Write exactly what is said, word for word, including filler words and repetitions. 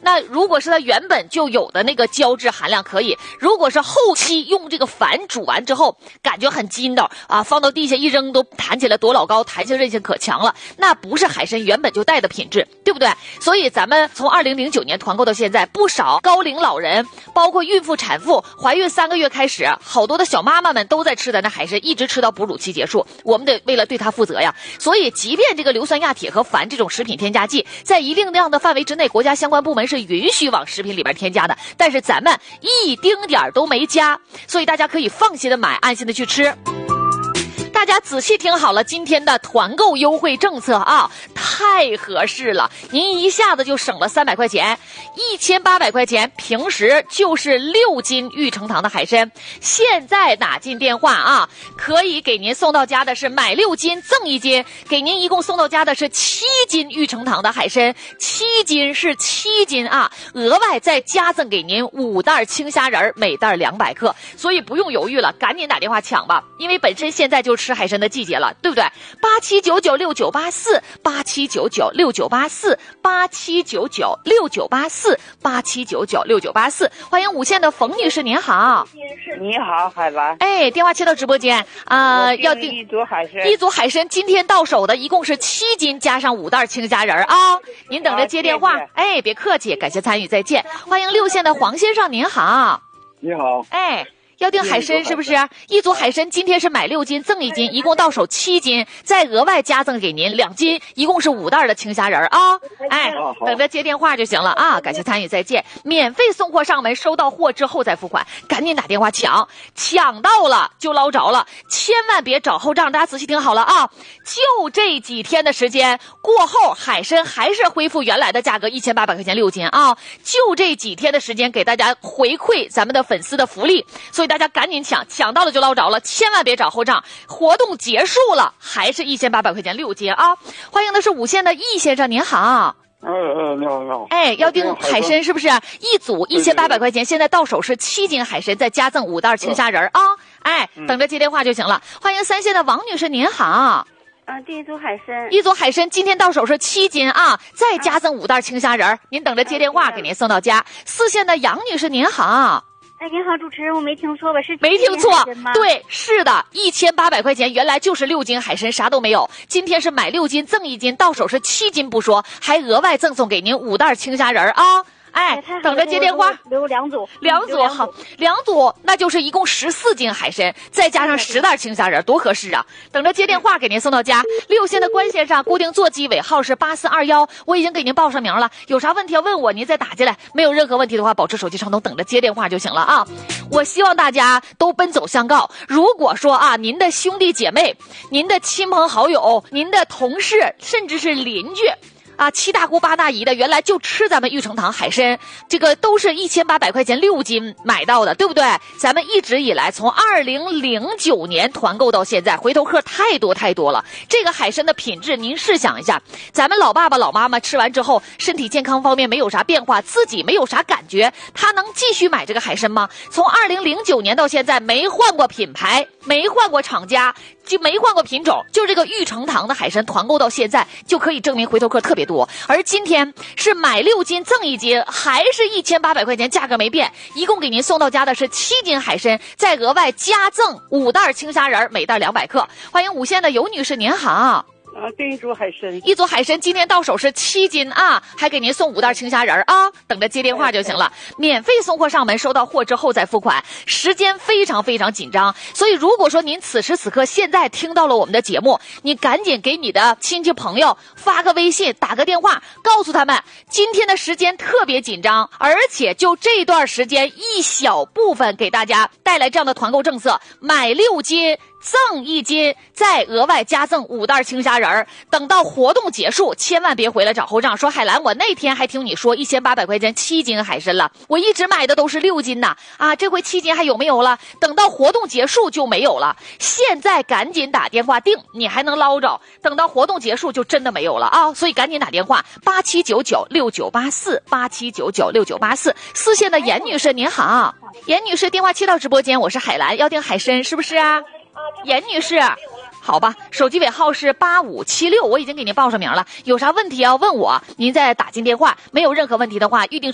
那如果是它原本就有的那个胶质含量可以，如果是后期用这个矾煮完之后，感觉很筋道啊，放到地下一扔都弹起来多老高，弹性韧性可强了，那不是海参原本就带的品质，对不对？所以咱们从二零零九年团购到现在，不少高龄老人，包括孕妇、产妇，怀孕三个月开始，好多的小妈妈们都在吃的那海参，一直吃到哺乳期结束。我们得为了对它负责呀。所以，即便这个硫酸亚铁和矾这种食品添加剂，在一定量的范围之内，国家相关部门是允许往食品里边添加的，但是咱们一丁点儿都没加，所以大家可以放心的买，安心的去吃。大家仔细听好了，今天的团购优惠政策啊，太合适了！您一下子就省了三百块钱，一千八百块钱，平时就是六斤玉成堂的海参。现在打进电话啊，可以给您送到家的是买六斤赠一斤，给您一共送到家的是七斤玉成堂的海参，七斤是七斤啊，额外再加赠给您五袋青虾仁，每袋两百克，所以不用犹豫了，赶紧打电话抢吧，因为本身现在就吃海参的季节了，对不对？八七九九六九八四，八七九九六九八四，八七九九六九八四，八七九九六九八四。欢迎五线的冯女士，您好。 你好，海兰。 哎，电话切到直播间啊、呃，要订一组海参， 一组海参今天到手的一共是七斤，加上五袋青虾仁啊。您等着接电话。 啊、谢谢哎，别客气，感谢参与，再见。欢迎六线的黄先生，您好。 你好。 哎。要订海参是不是？一组海参今天是买六斤赠一斤，一共到手七斤，再额外加赠给您两斤，一共是五袋的青虾仁啊！哎，等着接电话就行了啊！感谢参与，再见。免费送货上门，收到货之后再付款，赶紧打电话抢，抢到了就捞着了，千万别找后账。大家仔细听好了啊！就这几天的时间过后，海参还是恢复原来的价格，一千八百块钱六斤啊！就这几天的时间，给大家回馈咱们的粉丝的福利，所以。大家赶紧抢，抢到了就捞着了，千万别找后账。活动结束了，还是一千八百块钱六斤啊！欢迎的是五线的易先生，您好。 哎哎，你好你好。 哎，要订海参是不是？一组一千八百块钱，现在到手是七斤海参，再加赠五袋青虾仁啊！哎，等着接电话就行了。欢迎三线的王女士，您好。 啊，第一组海参， 一组海参今天到手是七斤啊，再加赠五袋青虾仁，您等着接电话给您送到家。四线的杨女士，您好。 哎，您好，主持人，我没听错吧？是没听错， 吗？ 对，是的，一千八百块钱，原来就是六斤海参，啥都没有。今天是买六斤赠一斤，到手是七斤不说，还额外赠送给您五袋青虾仁啊！哎，等着接电话。 留两组， 两组好，两组那就是一共十四斤海参，再加上十袋青虾仁，多合适啊！等着接电话给您送到家。六线的关先生，固定座机尾号是八四二幺，我已经给您报上名了。有啥问题要问我，您再打进来。没有任何问题的话，保持手机畅通，等着接电话就行了啊！我希望大家都奔走相告。如果说啊，您的兄弟姐妹、您的亲朋好友、您的同事，甚至是邻居。啊，七大姑八大姨的，原来就吃咱们玉成堂海参，这个都是一千八百块钱六斤买到的，对不对？咱们一直以来从二零零九年团购到现在，回头客太多太多了。这个海参的品质，您试想一下，咱们老爸爸老妈妈吃完之后，身体健康方面没有啥变化，自己没有啥感觉，他能继续买这个海参吗？从二零零九年到现在，没换过品牌，没换过厂家，就没换过品种，就这个玉成堂的海参团购到现在，就可以证明回头客特别多。而今天是买六斤赠一斤，还是一千八百块钱，价格没变，一共给您送到家的是七斤海参，再额外加赠五袋青虾仁，每袋两百克。欢迎五线的尤女士，您好。 啊，订一组海参， 一组海参今天到手是七斤啊，还给您送五袋青虾仁啊，等着接电话就行了。免费送货上门，收到货之后再付款，时间非常非常紧张，所以如果说您此时此刻现在听到了我们的节目，你赶紧给你的亲戚朋友发个微信，打个电话，告诉他们今天的时间特别紧张，而且就这段时间一小部分给大家带来这样的团购政策，买六斤赠一斤，再额外加赠五袋青虾仁。等到活动结束，千万别回来找后账，说海兰，我那天还听你说一千八百块钱七斤海参了，我一直买的都是六斤呐，啊，这回七斤还有没有了？等到活动结束就没有了。现在赶紧打电话订，你还能捞着，等到活动结束就真的没有了啊！所以赶紧打电话，八七九九六九八四，八七九九六九八四。四线的严女士您好，严女士电话切到直播间，我是海兰，要订海参是不是啊？严女士，好吧，手机尾号是八五七六，我已经给您报上名了，有啥问题要问我，您再打进电话，没有任何问题的话，预定